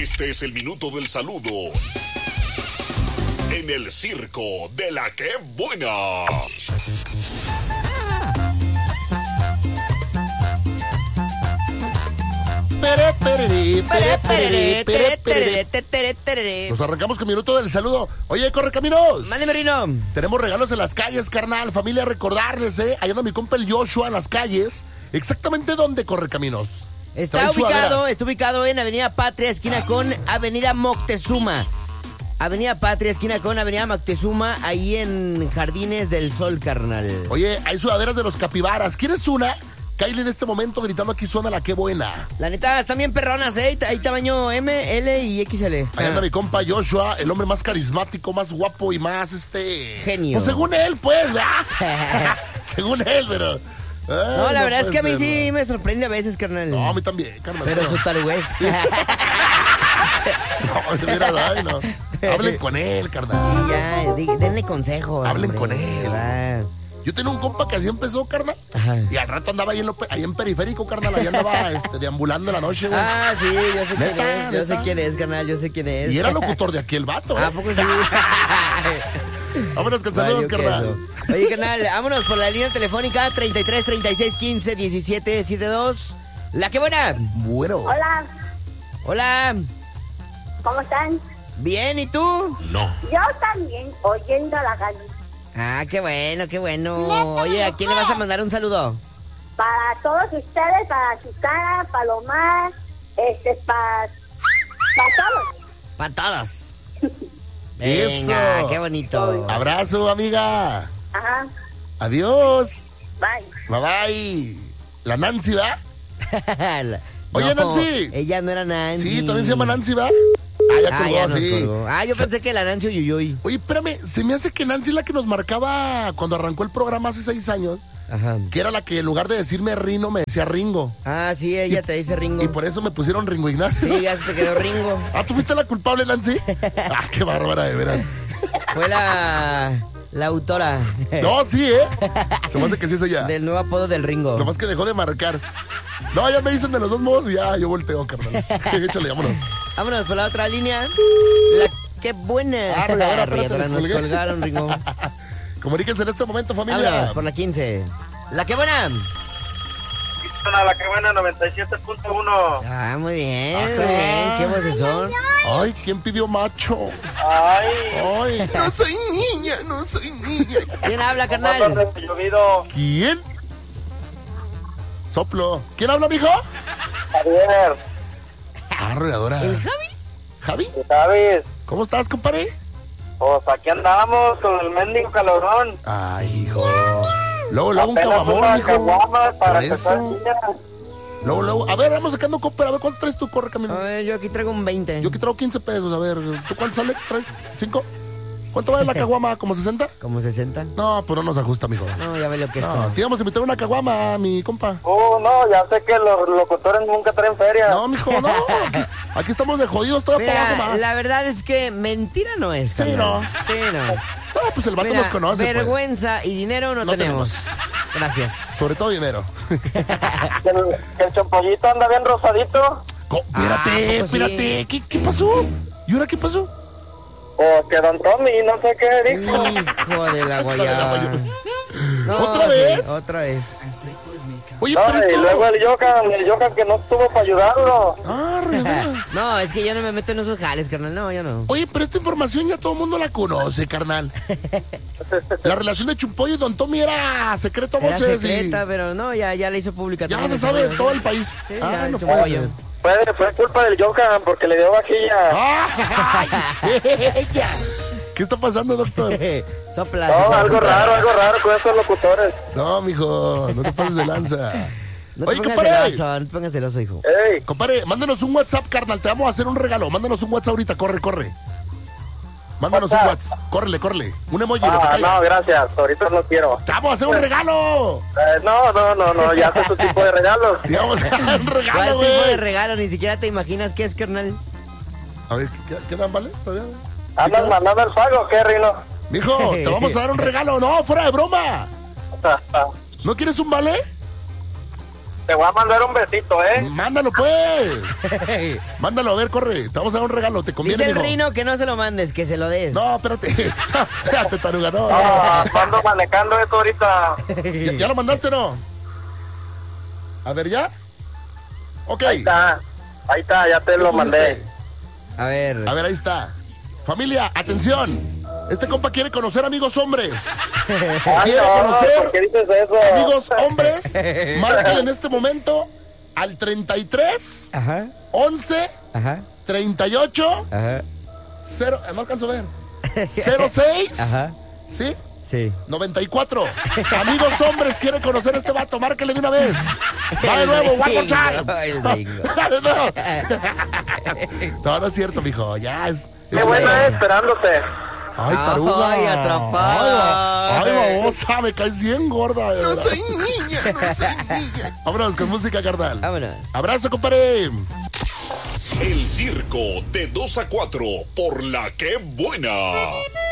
Este es el minuto del saludo en el circo de la que buena. Nos arrancamos con minuto del saludo. Oye, Correcaminos. Mándeme, Rino. Tenemos regalos en las calles, carnal. Familia, recordarles, ahí anda mi compa el Joshua en las calles. ¿Exactamente dónde, Correcaminos? Está ubicado en Avenida Patria, esquina con Avenida Moctezuma. Avenida Patria, esquina con Avenida Moctezuma, ahí en Jardines del Sol, carnal. Oye, hay sudaderas de los capibaras. ¿Quieres una? Kyle en este momento gritando aquí suena la que buena. La neta, están bien perronas, ¿eh? Hay tamaño M, L y XL. Ahí anda mi compa Joshua, el hombre más carismático, más guapo y más genio. Pues según él, pues, ¿verdad? Según él, pero... no, la verdad es que a mí sí me sorprende a veces, carnal. No, a mí también, carnal. Pero su tarugüez. No, mira, ay, no. Hablen con él, carnal. Ya, denle consejos. Hablen hombre. con él. Yo tenía un compa que así empezó, carnal. Ajá. Y al rato andaba ahí en Periférico, carnal. Ahí andaba deambulando la noche, güey. Ah, sí, yo sé quién es. Yo sé quién es, carnal. Yo sé quién es. Y era locutor de aquí el vato, ¿A poco sí? Vámonos con saludos, carnal. Oye, carnal, vámonos por la línea telefónica 33 36 15 17 72. La que buena. Bueno. Hola. Hola. ¿Cómo están? Bien, ¿y tú? No. Yo también, oyendo la radio. Ah, qué bueno, qué bueno. Oye, ¿a quién le vas a mandar un saludo? Para todos ustedes, para Susana, para Lomar, para todos. Para todos. Eso. Venga, qué bonito. Abrazo, amiga. Ajá. Adiós. Bye. Bye, bye. La Nancy, ¿va? Oye, no, Nancy. Ella no era Nancy. Sí, también se llama Nancy, ¿va? Ya nos sí. colgó. Yo pensé que la Nancy Uyuyuy. Oye, espérame, se me hace que Nancy es la que nos marcaba cuando arrancó el programa hace 6 años. Ajá. Que era la que en lugar de decirme Rino me decía Ringo. Ah, sí, ella te dice Ringo. Y por eso me pusieron Ringo Ignacio. Sí, ya se te quedó Ringo. ¿Tú fuiste la culpable, Nancy? Qué bárbara, de veras. Fue la autora. No, sí, se me hace que sí es ella. Del nuevo apodo del Ringo. Nomás que dejó de marcar. No, ya me dicen de los dos modos y ya, yo volteo, carnal. Échale, vámonos. Vámonos por la otra línea. Qué buena. Arrolladora, nos colgaron, Ringo. Comuníquense en este momento, familia. Vámonos por la 15. La que buena. La que buena, 97.1. Muy bien, qué voces son. Ay, ¿quién pidió macho? Ay. No soy niña. ¿Quién habla, carnal? ¿Quién? Soplo. ¿Quién habla, mijo? Javier. Arrolladora. ¿El Javi? ¿Javi? ¿Sabes? ¿Cómo estás, compadre? Pues aquí andamos con el mendigo calorón. Ay, hijo. Luego un Apenas caguamón, una hijo. caguama para Por empezar eso. el día. Luego. A ver, vamos sacando copper. A ver, ¿cuánto traes tú, corre camino? A ver, yo aquí traigo un 20. Yo aquí traigo 15 pesos. A ver, ¿tú cuántos, Alex, traes? ¿5? ¿Cuánto vale la caguama? ¿Como 60? ¿Como 60? No, pues no nos ajusta, mijo. No, ya ve lo que es. No, te íbamos a invitar una caguama, mi compa. No, ya sé que los locutores nunca traen feria. No, mijo, no. Aquí estamos de jodidos, todavía para abajo Mira, más. la verdad es que mentira no es. Sí, carnal. no. Sí, no. No, pues el vato Mira, nos conoce, pues. vergüenza y dinero no tenemos. Gracias. Sobre todo dinero. Que el chompollito anda bien rosadito. Espérate, pues sí. espérate. ¿Qué pasó? ¿Y ahora qué pasó? O que Don Tommy, no sé qué dijo. Hijo de la guayaba. No, ¿Otra vez? Sí, otra vez. Oye, No, pero y esto... luego el Johan que no estuvo para ayudarlo. No, es que yo no me meto en esos jales, carnal. No, yo no. Oye, pero esta información ya todo el mundo la conoce, carnal. La relación de Chumpollo y Don Tommy era secreto a Era voces. secreta, pero no, ya la hizo pública. Ya también, se sabe de ¿no? todo el país. Sí, ya, No Chumpollo. puede ser. Fue culpa del Johan porque le dio vajilla. ¡Ay! ¿Qué está pasando, doctor? Sopla. No, algo raro con esos locutores. No, mijo, no te pases de lanza. No te Oye, pongas compadre. celoso, no te pongas celoso, hijo. Ey, Compadre, mándanos un WhatsApp, carnal. Te vamos a hacer un regalo. Mándanos un WhatsApp ahorita. Corre. Mándanos un WhatsApp. Córrele. Un emoji. lo que caiga. no, gracias. Ahorita no quiero. ¡Te vamos a hacer un regalo! No, ya sé su tipo de regalos. Te vamos a dar un ¿Cuál regalo, tipo de güey. regalo? Ni siquiera te imaginas qué es, carnal. A ver, ¿qué dan, vale? ¿Andas mandando el pago, qué, Rino? Mijo, te vamos a dar un regalo. No, fuera de broma. ¿No quieres un vale? Te voy a mandar un besito, Mándalo, pues. Mándalo, a ver, corre. Te vamos a dar un regalo, te conviene, Dice el mijo. Rino que no se lo mandes, que se lo des. No, espérate. Espérate, taruga, no. Ando manejando esto ahorita. ¿Ya lo mandaste o no? A ver, ¿ya? Ok. Ahí está, ya te lo mandé. A ver. A ver, ahí está. Familia, atención. Este compa quiere conocer amigos hombres. Ay, Quiere no, conocer ¿por qué dices eso? amigos hombres. Márquenle en este momento al 33 Ajá, 11 ajá, 38 ajá, 0. No alcanzo a ver. 06. ajá. ¿Sí? Sí. 94. Amigos hombres, quiere conocer a este vato. Márquenle de una vez. Va de nuevo, one more time. El Ringo. De nuevo. No, no es cierto, mijo. Ya es. Qué buena esperándote. Ay, taruga. Ay, atrapada. Ay, babosa, me caes bien gorda. No soy niña, Vámonos con música, carnal. Vámonos. Abrazo, compadre. El circo de 2 a 4 por La Que Buena.